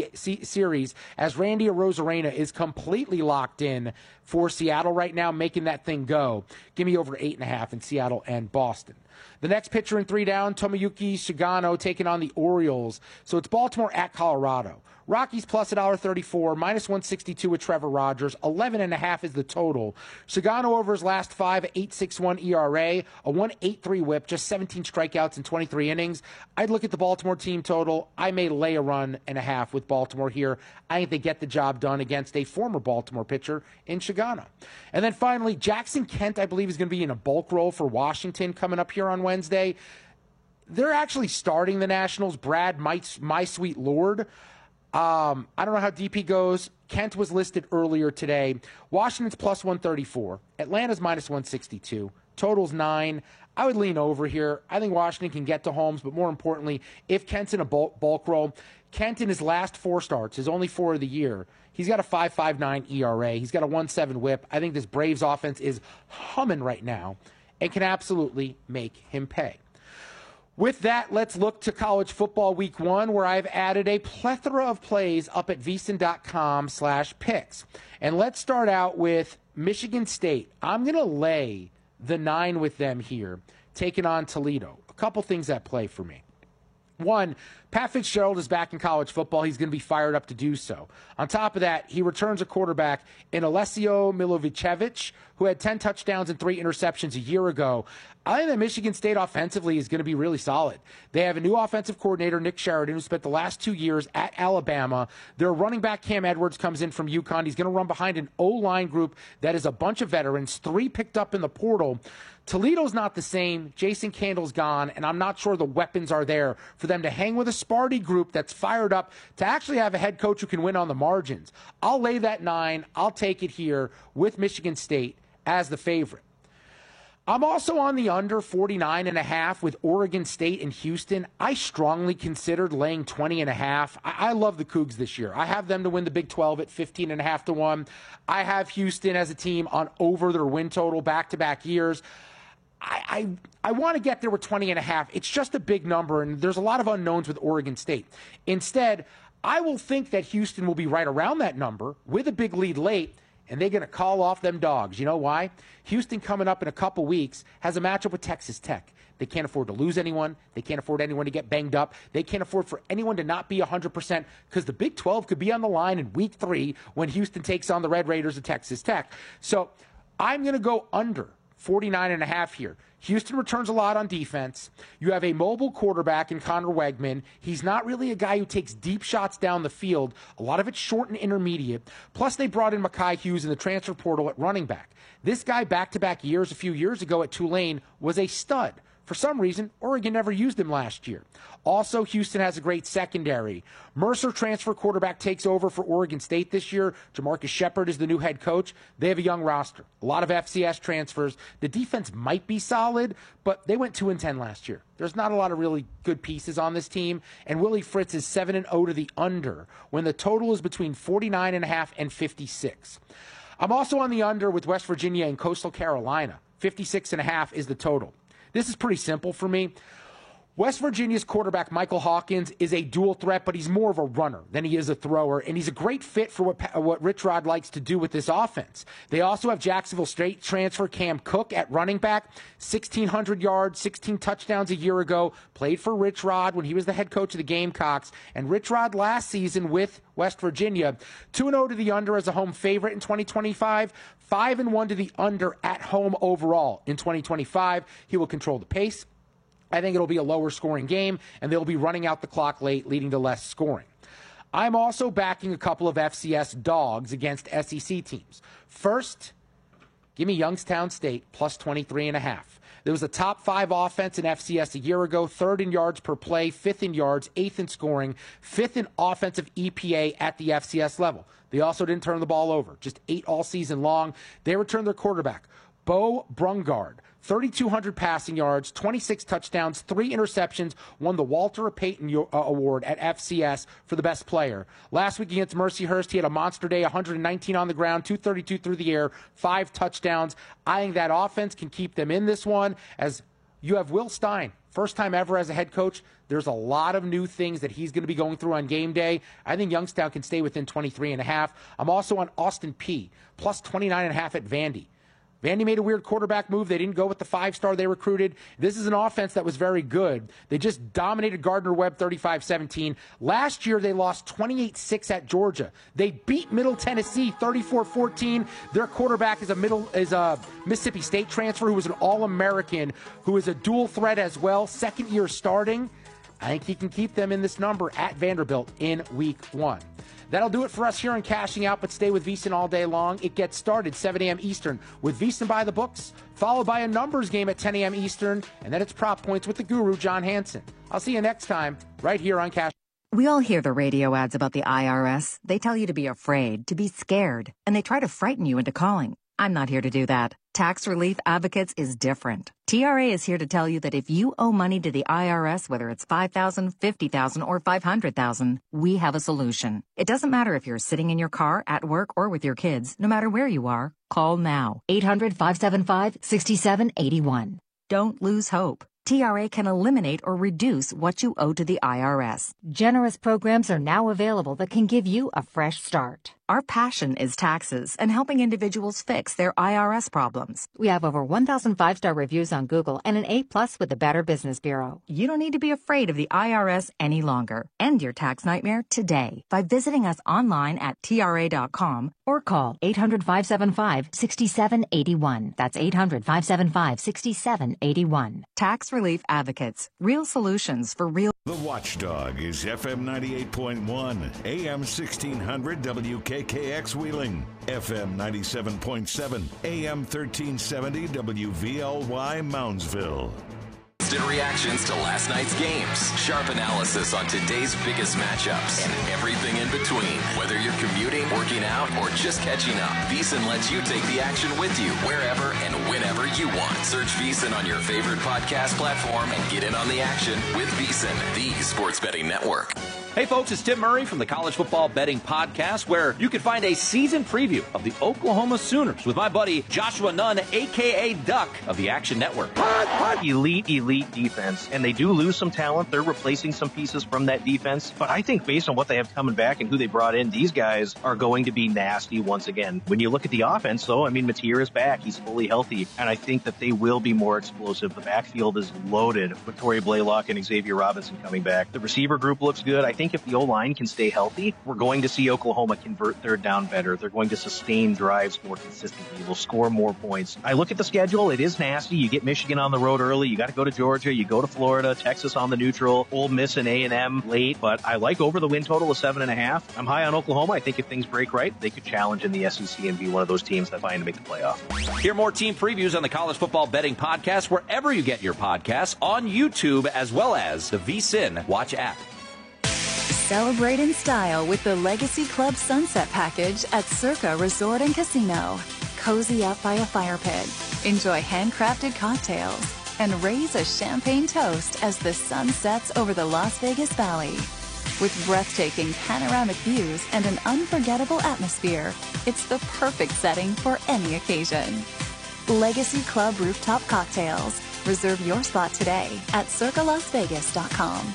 series as Randy Arozarena is completely locked in for Seattle right now, making that thing go. Give me over 8.5 in Seattle and Boston. The next pitcher in 3 down, Tomoyuki Shigano taking on the Orioles. So it's Baltimore at Colorado. Rockies plus $1.34, -162 with Trevor Rogers. 11.5 is the total. Shigano over his last 5, 8.61 ERA, a 1.83 whip, just 17 strikeouts in 23 innings. I'd look at the Baltimore team total. I may lay a run and a half with Baltimore here. I think they get the job done against a former Baltimore pitcher in Shigano. And then finally, Jackson Kent, I believe, is going to be in a bulk role for Washington coming up here on Wednesday. They're actually starting the Nationals, Brad My Sweet Lord. I don't know how deep he goes. Kent was listed earlier today. Washington's plus 134. Atlanta's -162. Total's 9. I would lean over here. I think Washington can get to Holmes, but more importantly, if Kent's in a bulk role, Kent in his last 4 starts, his only 4 of the year, he's got a 5.59 ERA. He's got a 1.7 whip. I think this Braves offense is humming right now and can absolutely make him pay. With that, let's look to college football week 1, where I've added a plethora of plays up at vsin.com/picks. And let's start out with Michigan State. I'm going to lay the 9 with them here, taking on Toledo. A couple things at play for me. One, Pat Fitzgerald is back in college football. He's going to be fired up to do so. On top of that, he returns a quarterback in Alessio Milovicevic, who had 10 touchdowns and 3 interceptions a year ago. I think that Michigan State offensively is going to be really solid. They have a new offensive coordinator, Nick Sheridan, who spent the last 2 years at Alabama. Their running back, Cam Edwards, comes in from UConn. He's going to run behind an O-line group that is a bunch of veterans, 3 picked up in the portal. Toledo's not the same. Jason Candle's gone, and I'm not sure the weapons are there for them to hang with a Sparty group that's fired up to actually have a head coach who can win on the margins. I'll lay that 9. I'll take it here with Michigan State as the favorite. I'm also on the under 49.5 with Oregon State and Houston. I strongly considered laying 20.5. I love the Cougs this year. I have them to win the Big 12 at 15.5 to 1. I have Houston as a team on over their win total back-to-back years. I want to get there with 20.5. It's just a big number, and there's a lot of unknowns with Oregon State. Instead, I will think that Houston will be right around that number with a big lead late, and they're going to call off them dogs. You know why? Houston, coming up in a couple weeks, has a matchup with Texas Tech. They can't afford to lose anyone. They can't afford anyone to get banged up. They can't afford for anyone to not be 100% because the Big 12 could be on the line in week 3 when Houston takes on the Red Raiders of Texas Tech. So I'm going to go under 49.5 here. Houston returns a lot on defense. You have a mobile quarterback in Connor Wegman. He's not really a guy who takes deep shots down the field. A lot of it's short and intermediate. Plus, they brought in Mekhi Hughes in the transfer portal at running back. This guy, back-to-back years, a few years ago at Tulane, was a stud. For some reason, Oregon never used him last year. Also, Houston has a great secondary. Mercer, transfer quarterback, takes over for Oregon State this year. Jamarcus Shepard is the new head coach. They have a young roster, a lot of FCS transfers. The defense might be solid, but they went 2-10 last year. There's not a lot of really good pieces on this team, and Willie Fritz is 7-0 to the under when the total is between 49.5 and 56. I'm also on the under with West Virginia and Coastal Carolina. 56.5 is the total. This is pretty simple for me. West Virginia's quarterback, Michael Hawkins, is a dual threat, but he's more of a runner than he is a thrower, and he's a great fit for what Rich Rod likes to do with this offense. They also have Jacksonville State transfer Cam Cook at running back, 1,600 yards, 16 touchdowns a year ago, played for Rich Rod when he was the head coach of the Gamecocks, and Rich Rod last season with West Virginia, 2-0 to the under as a home favorite in 2025, 5-1 to the under at home overall in 2025. He will control the pace. I think it'll be a lower scoring game, and they'll be running out the clock late, leading to less scoring. I'm also backing a couple of FCS dogs against SEC teams. First, give me Youngstown State plus 23.5. There was a top 5 offense in FCS a year ago, 3rd in yards per play, 5th in yards, 8th in scoring, 5th in offensive EPA at the FCS level. They also didn't turn the ball over, just 8 all season long. They returned their quarterback, Bo Brungard. 3,200 passing yards, 26 touchdowns, 3 interceptions, won the Walter Payton Award at FCS for the best player. Last week against Mercyhurst, he had a monster day, 119 on the ground, 232 through the air, 5 touchdowns. I think that offense can keep them in this one, as you have Will Stein, first time ever as a head coach. There's a lot of new things that he's going to be going through on game day. I think Youngstown can stay within 23.5. I'm also on Austin Peay, plus 29.5 at Vandy. Vandy made a weird quarterback move. They didn't go with the 5-star they recruited. This is an offense that was very good. They just dominated Gardner-Webb 35-17. Last year, they lost 28-6 at Georgia. They beat Middle Tennessee 34-14. Their quarterback is a Mississippi State transfer who was an All-American, who is a dual threat as well, 2nd year starting. I think he can keep them in this number at Vanderbilt in week 1. That'll do it for us here on Cashing Out, but stay with VSiN all day long. It gets started 7 a.m. Eastern with VSiN by the books, followed by a numbers game at 10 a.m. Eastern, and then it's Prop Points with the guru, John Hansen. I'll see you next time right here on Cash. We all hear the radio ads about the IRS. They tell you to be afraid, to be scared, and they try to frighten you into calling. I'm not here to do that. Tax Relief Advocates is different. TRA is here to tell you that if you owe money to the IRS, whether it's $5,000, $50,000, or $500,000, we have a solution. It doesn't matter if you're sitting in your car, at work, or with your kids. No matter where you are, call now. 800-575-6781. Don't lose hope. TRA can eliminate or reduce what you owe to the IRS. Generous programs are now available that can give you a fresh start. Our passion is taxes and helping individuals fix their IRS problems. We have over 1,000 5-star reviews on Google and an A+ with the Better Business Bureau. You don't need to be afraid of the IRS any longer. End your tax nightmare today by visiting us online at TRA.com or call 800-575-6781. That's 800-575-6781. Tax Relief Advocates. Real solutions for real. The Watchdog is FM 98.1, AM 1600 WKKX Wheeling, FM 97.7, AM 1370 WVLY Moundsville. Instant reactions to last night's games, sharp analysis on today's biggest matchups, and everything in between. Whether you're commuting, working out, or just catching up, VSiN lets you take the action with you wherever and whenever you want. Search VSiN on your favorite podcast platform and get in on the action with VSiN, the sports betting network. Hey folks, it's Tim Murray from the College Football Betting Podcast, where you can find a season preview of the Oklahoma Sooners with my buddy Joshua Nunn, a.k.a. Duck of the Action Network. Elite defense, and they do lose some talent. They're replacing some pieces from that defense, but I think based on what they have coming back and who they brought in, these guys are going to be nasty once again. When you look at the offense, though, I mean, Mateer is back. He's fully healthy, and I think that they will be more explosive. The backfield is loaded with Torrey Blaylock and Xavier Robinson coming back. The receiver group looks good. I think if the O-line can stay healthy, we're going to see Oklahoma convert third down better. They're going to sustain drives more consistently. They'll score more points. I look at the schedule. It is nasty. You get Michigan on the road early. You got to go to Georgia. You go to Florida, Texas on the neutral, Ole Miss and A&M late. But I like over the win total of 7.5. I'm high on Oklahoma. I think if things break right, they could challenge in the SEC and be one of those teams that find to make the playoff. Hear more team previews on the College Football Betting Podcast wherever you get your podcasts, on YouTube as well as the VSiN Watch app. Celebrate in style with the Legacy Club Sunset Package at Circa Resort and Casino. Cozy up by a fire pit, enjoy handcrafted cocktails, and raise a champagne toast as the sun sets over the Las Vegas Valley. With breathtaking panoramic views and an unforgettable atmosphere, it's the perfect setting for any occasion. Legacy Club Rooftop Cocktails. Reserve your spot today at circalasvegas.com.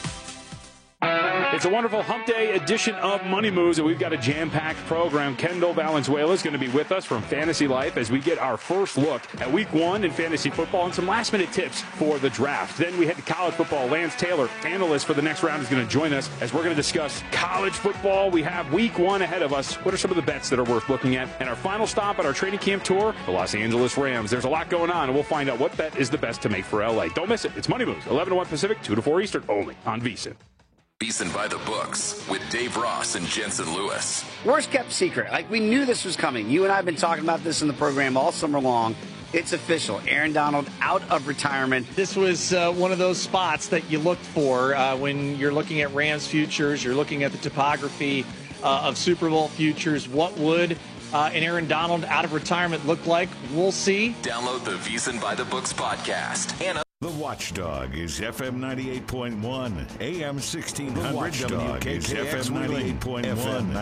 It's a wonderful Hump Day edition of Money Moves, and we've got a jam-packed program. Kendall Valenzuela is going to be with us from Fantasy Life as we get our first look at Week 1 in fantasy football and some last-minute tips for the draft. Then we head to college football. Lance Taylor, analyst for the next round, is going to join us as we're going to discuss college football. We have Week 1 ahead of us. What are some of the bets that are worth looking at? And our final stop at our training camp tour, the Los Angeles Rams. There's a lot going on, and we'll find out what bet is the best to make for L.A. Don't miss it. It's Money Moves, 11 to 1 Pacific, 2 to 4 Eastern, only on VSiN. VSiN by the books with Dave Ross and Jensen Lewis. Worst kept secret. Like, we knew this was coming. You and I have been talking about this in the program all summer long. It's official. Aaron Donald out of retirement. This was one of those spots that you looked for when you're looking at Rams futures. You're looking at the topography of Super Bowl futures. What would an Aaron Donald out of retirement look like? We'll see. Download the VSiN by the Books podcast. And The Watchdog is FM 98.1, AM 1600 WKKX Wheeling, FM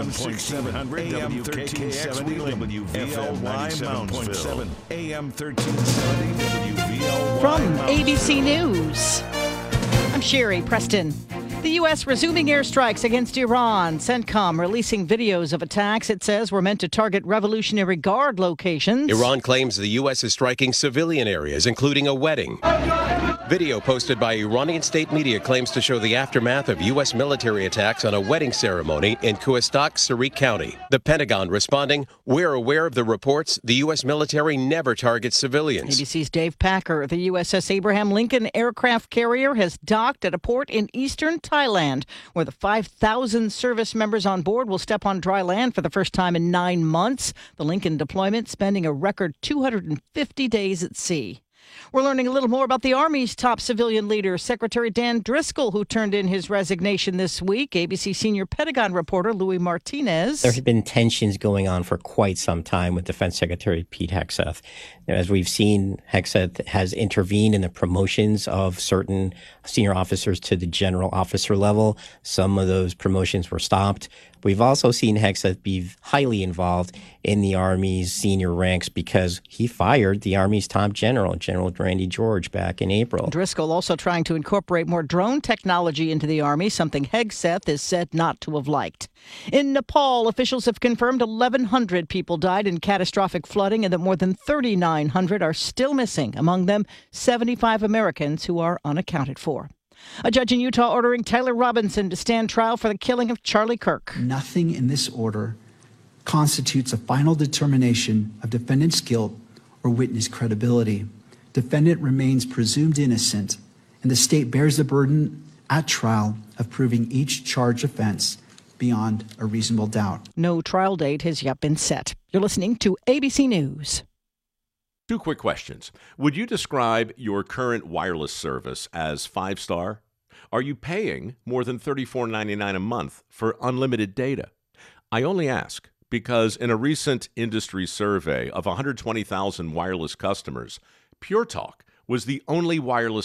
97.7, AM 1370 WVLY Moundsville, AM 1370 WVLY From ABC News, I'm Sherry Preston. The U.S. resuming airstrikes against Iran. CENTCOM releasing videos of attacks it says were meant to target Revolutionary Guard locations. Iran claims the U.S. is striking civilian areas, including a wedding. Video posted by Iranian state media claims to show the aftermath of U.S. military attacks on a wedding ceremony in Kuistak, Sarik County. The Pentagon responding, "We're aware of the reports. The U.S. military never targets civilians." ABC's Dave Packer. The USS Abraham Lincoln aircraft carrier has docked at a port in eastern Thailand, where the 5,000 service members on board will step on dry land for the first time in 9 months. The Lincoln deployment spending a record 250 days at sea. We're learning a little more about the Army's top civilian leader, Secretary Dan Driscoll, who turned in his resignation this week. ABC senior Pentagon reporter Louis Martinez. There have been tensions going on for quite some time with Defense Secretary Pete Hegseth. As we've seen, Hegseth has intervened in the promotions of certain senior officers to the general officer level. Some of those promotions were stopped. We've also seen Hegseth be highly involved in the Army's senior ranks because he fired the Army's top general, General Randy George, back in April. Driscoll also trying to incorporate more drone technology into the Army, something Hegseth is said not to have liked. In Nepal, officials have confirmed 1,100 people died in catastrophic flooding and that more than 3,900 are still missing, among them 75 Americans who are unaccounted for. A judge in Utah ordering Tyler Robinson to stand trial for the killing of Charlie Kirk. Nothing in this order constitutes a final determination of defendant's guilt or witness credibility. Defendant remains presumed innocent, and the state bears the burden at trial of proving each charged offense beyond a reasonable doubt. No trial date has yet been set. You're listening to ABC News. 2 quick questions. Would you describe your current wireless service as 5-star? Are you paying more than $34.99 a month for unlimited data? I only ask because in a recent industry survey of 120,000 wireless customers, Pure Talk was the only wireless